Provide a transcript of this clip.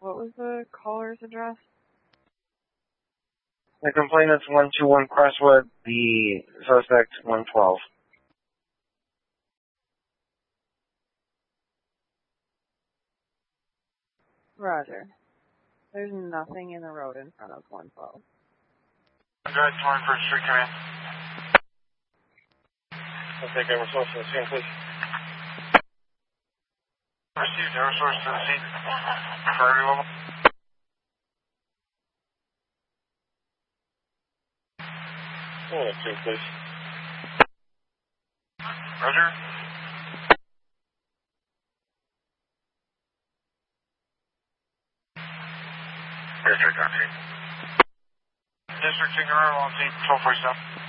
What was the caller's address? The complainant's 121 Crestwood, the suspect 112. Roger. There's nothing in the road in front of 112. Drive 21st Street, come in. I'll take over source to the scene, please. Received over source to the scene. Priority level. Oh, that's it, please. Roger. District on scene. District, take arrival on scene, 1247.